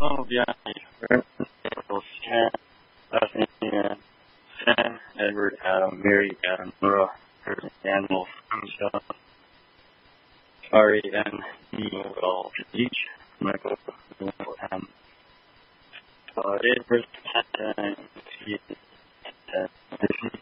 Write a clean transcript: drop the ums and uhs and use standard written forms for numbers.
Oh, yeah. Michael, Shan, Stephanie, Sam, Edward, Adam, Mary, Adam, Nora, Daniel, Michelle, Ari, and Neil, each, Michael, M. Edward, and